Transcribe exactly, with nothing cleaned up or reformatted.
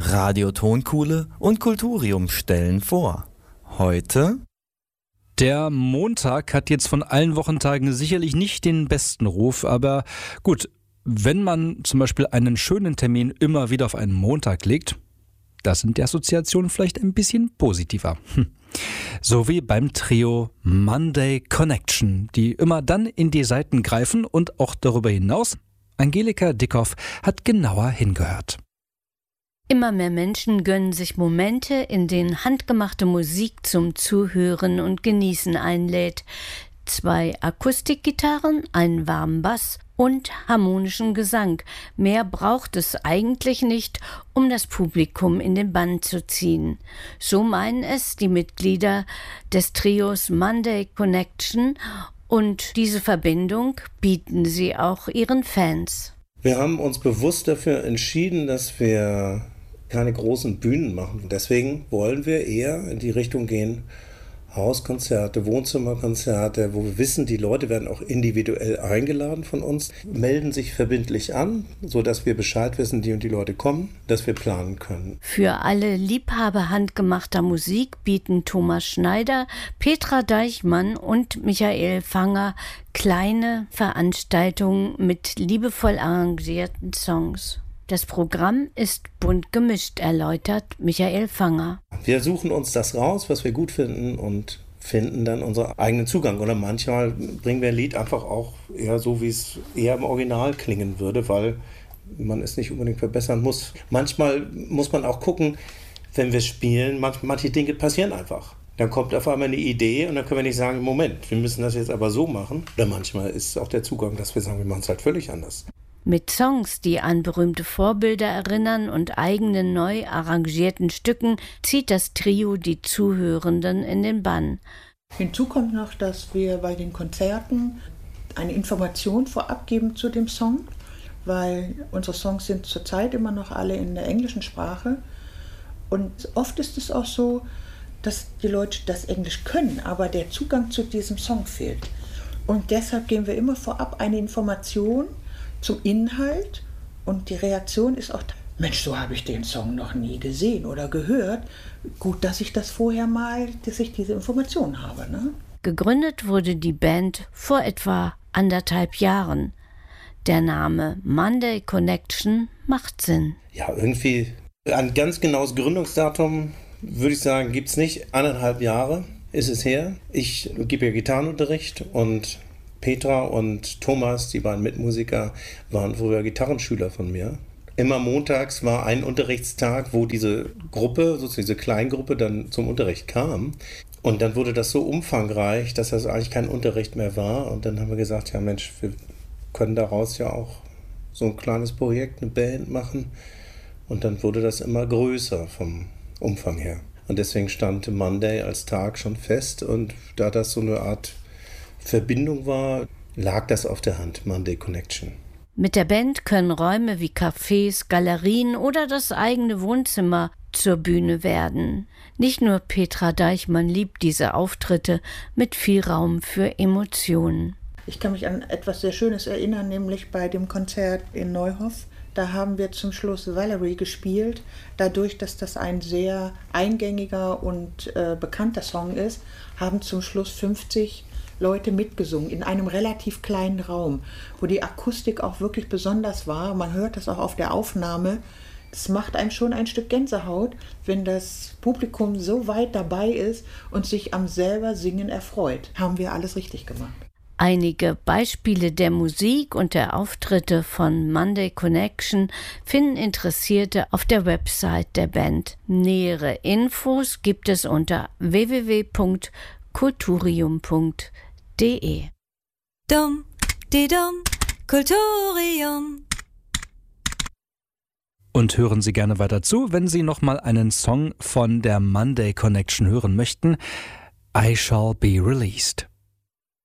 Radio Tonkuhle und Kulturium stellen vor. Heute... Der Montag hat jetzt von allen Wochentagen sicherlich nicht den besten Ruf, aber gut, wenn man zum Beispiel einen schönen Termin immer wieder auf einen Montag legt, da sind die Assoziationen vielleicht ein bisschen positiver. Hm. So wie beim Trio Monday Connection, die immer dann in die Saiten greifen und auch darüber hinaus. Angelika Dickhoff hat genauer hingehört. Immer mehr Menschen gönnen sich Momente, in denen handgemachte Musik zum Zuhören und Genießen einlädt. Zwei Akustikgitarren, einen warmen Bass und harmonischen Gesang. Mehr braucht es eigentlich nicht, um das Publikum in den Bann zu ziehen. So meinen es die Mitglieder des Trios Monday Connection, und diese Verbindung bieten sie auch ihren Fans. Wir haben uns bewusst dafür entschieden, dass wir keine großen Bühnen machen. Deswegen wollen wir eher in die Richtung gehen, Hauskonzerte, Wohnzimmerkonzerte, wo wir wissen, die Leute werden auch individuell eingeladen von uns, melden sich verbindlich an, sodass wir Bescheid wissen, die und die Leute kommen, dass wir planen können. Für alle Liebhaber handgemachter Musik bieten Thomas Schneider, Petra Deichmann und Michael Fanger kleine Veranstaltungen mit liebevoll arrangierten Songs. Das Programm ist bunt gemischt, erläutert Michael Fanger. Wir suchen uns das raus, was wir gut finden, und finden dann unseren eigenen Zugang. Oder manchmal bringen wir ein Lied einfach auch eher so, wie es eher im Original klingen würde, weil man es nicht unbedingt verbessern muss. Manchmal muss man auch gucken, wenn wir spielen, manch, manche Dinge passieren einfach. Dann kommt auf einmal eine Idee und dann können wir nicht sagen, Moment, wir müssen das jetzt aber so machen. Oder manchmal ist auch der Zugang, dass wir sagen, wir machen es halt völlig anders. Mit Songs, die an berühmte Vorbilder erinnern und eigenen neu arrangierten Stücken zieht das Trio die Zuhörenden in den Bann. Hinzu kommt noch, dass wir bei den Konzerten eine Information vorab geben zu dem Song, weil unsere Songs sind zurzeit immer noch alle in der englischen Sprache. Und oft ist es auch so, dass die Leute das Englisch können, aber der Zugang zu diesem Song fehlt. Und deshalb geben wir immer vorab eine Information zum Inhalt, und die Reaktion ist auch, Mensch, so habe ich den Song noch nie gesehen oder gehört. Gut, dass ich das vorher mal, dass ich diese Information habe. Ne? Gegründet wurde die Band vor etwa anderthalb Jahren. Der Name Monday Connection macht Sinn. Ja, irgendwie ein ganz genaues Gründungsdatum, würde ich sagen, gibt es nicht. Anderthalb Jahre ist es her. Ich gebe ja Gitarrenunterricht, und Petra und Thomas, die beiden Mitmusiker, waren früher Gitarrenschüler von mir. Immer montags war ein Unterrichtstag, wo diese Gruppe, sozusagen diese Kleingruppe, dann zum Unterricht kam. Und dann wurde das so umfangreich, dass das eigentlich kein Unterricht mehr war. Und dann haben wir gesagt, ja Mensch, wir können daraus ja auch so ein kleines Projekt, eine Band machen. Und dann wurde das immer größer vom Umfang her. Und deswegen stand Monday als Tag schon fest. Und da das so eine Art Verbindung war, lag das auf der Hand, Monday Connection. Mit der Band können Räume wie Cafés, Galerien oder das eigene Wohnzimmer zur Bühne werden. Nicht nur Petra Deichmann liebt diese Auftritte mit viel Raum für Emotionen. Ich kann mich an etwas sehr Schönes erinnern, nämlich bei dem Konzert in Neuhof. Da haben wir zum Schluss Valerie gespielt. Dadurch, dass das ein sehr eingängiger und äh, bekannter Song ist, haben zum Schluss fünfzig Leute mitgesungen in einem relativ kleinen Raum, wo die Akustik auch wirklich besonders war. Man hört das auch auf der Aufnahme. Das macht einem schon ein Stück Gänsehaut, wenn das Publikum so weit dabei ist und sich am selber Singen erfreut. Haben wir alles richtig gemacht. Einige Beispiele der Musik und der Auftritte von Monday Connection finden Interessierte auf der Website der Band. Nähere Infos gibt es unter w w w punkt kulturium punkt de. Dum, di dum, Kulturium. Und hören Sie gerne weiter zu, wenn Sie nochmal einen Song von der Monday Connection hören möchten. I Shall Be Released.